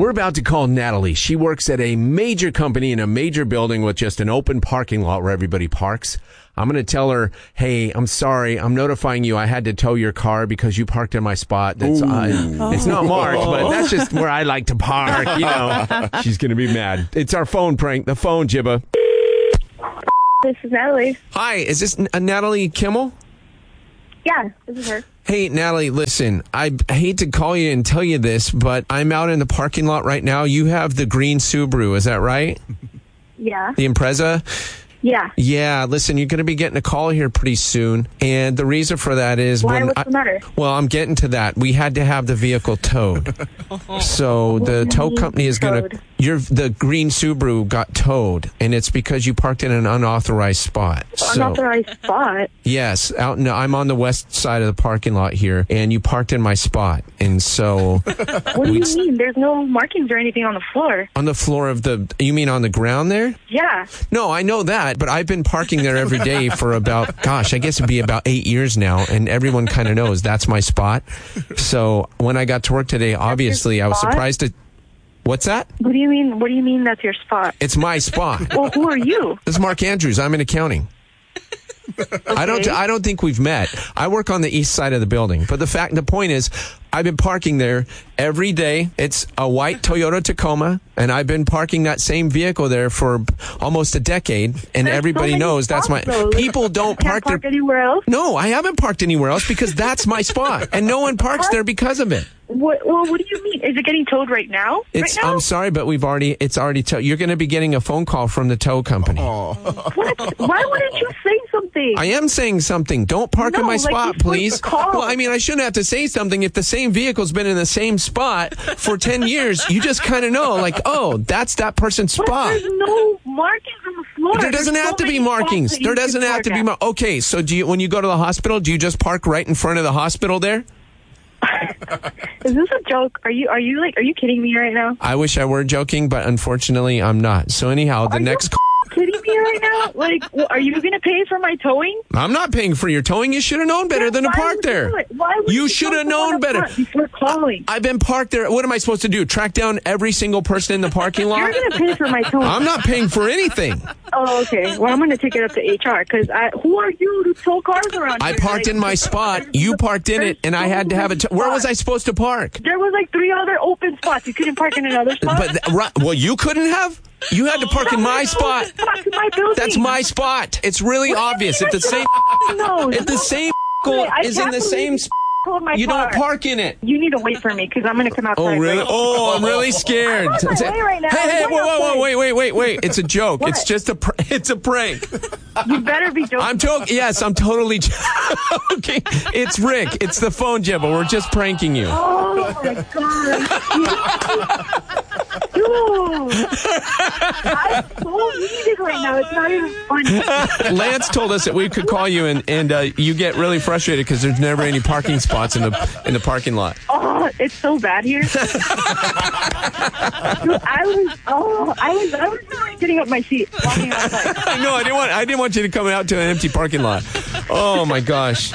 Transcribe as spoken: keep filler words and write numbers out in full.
We're about to call Natalie. She works at a major company in a major building with just an open parking lot where everybody parks. I'm going to tell her, hey, I'm sorry. I'm notifying you. I had to tow your car because you parked in my spot. That's uh, It's not marked, but that's just where I like to park, you know. She's going to be mad. It's our phone prank. The phone, Jibba. This is Natalie. Hi, is this N- Natalie Kimmel? Yeah, this is her. Hey, Natalie, listen, I hate to call you and tell you this, but I'm out in the parking lot right now. You have the green Subaru, is that right? Yeah. The Impreza? Yeah. Yeah, listen, you're going to be getting a call here pretty soon. And the reason for that is... Why? when What's I, the matter? Well, I'm getting to that. We had to have the vehicle towed. So What the do you tow mean company is going towed? to... Your The green Subaru got towed, and it's because you parked in an unauthorized spot. So, Unauthorized spot? yes, out in, I'm on the west side of the parking lot here, and you parked in my spot. And so... What do you mean? There's no markings or anything on the floor. On the floor of the... You mean on the ground there? Yeah. No, I know that, but I've been parking there every day for about, gosh, I guess it'd be about eight years now, and everyone kind of knows that's my spot. So when I got to work today, obviously I was spot? surprised to... What's that? What do you mean? What do you mean that's your spot? It's my spot. Well, who are you? This is Mark Andrews. I'm in accounting. I don't. I don't think we've met. I work on the east side of the building, but the fact, the point is, I've been parking there every day. It's a white Toyota Tacoma, and I've been parking that same vehicle there for almost a decade. And There's everybody so many knows that's my. spots, though. People don't You can't park park their. anywhere else? No, I haven't parked anywhere else because that's my spot, and no one parks there because of it. What, well, what do you mean? Is it getting towed right now? It's. right now? I'm sorry, but we've already. It's already towed. You're going to be getting a phone call from the tow company. What? Why wouldn't you say something? I am saying something. Don't park in No, my like spot, before please. the call. Well, I mean, I shouldn't have to say something if the same vehicle's been in the same spot for ten years. You just kind of know, like, oh, that's that person's But spot. there's no markings on the floor. There doesn't There's have so to be many markings. spots that There you can doesn't have park to be. at. Mar- okay, so do you, when you go to the hospital, do you just park right in front of the hospital there? Is this a joke? Are you are you like are you kidding me right now? I wish I were joking, but unfortunately, I'm not. So anyhow, the Are next. you kidding me right now? Like, w- are you going to pay for my towing? I'm not paying for your towing. You should have known better than to Why park would you there. do it? Why would You you should tell have someone known up better. front before calling? I've been parked there. What am I supposed to do? Track down every single person in the parking lot? You're going to pay for my towing. I'm not paying for anything. Oh, okay. Well, I'm going to take it up to H R because I. Who are you to tow cars around I here? parked Like, in my spot. You parked in it, and I had to have it. T- Where was I supposed to park? There was like three other open spots. You couldn't park in another spot. But th- right, well, you couldn't have. You had to park in my spot. That's my building. That's my spot. It's really What do you obvious. mean If the I same, should know? if the No. same Wait, I is in can't the same, believe sp- you told my you car. don't park in it. You need to wait for me because I'm going to come outside. Oh really? right? Oh, I'm really scared. I'm on my way right now. Hey, hey, I'm whoa, going whoa, whoa, outside. wait, wait, wait, wait! It's a joke. What? It's just a, pr- it's a prank. You better be joking. I'm joking. Yes, I'm totally joking. It's Rick. It's the phone, Jibba. We're just pranking you. Oh my god. Dude. I'm so heated right now. It's not even funny. Lance told us that we could call you, and and uh, you get really frustrated because there's never any parking spots in the in the parking lot. Oh, it's so bad here. Dude, I was oh I was I was really getting up my seat walking outside. I know. I didn't want. I didn't want you to come out to an empty parking lot. Oh my gosh.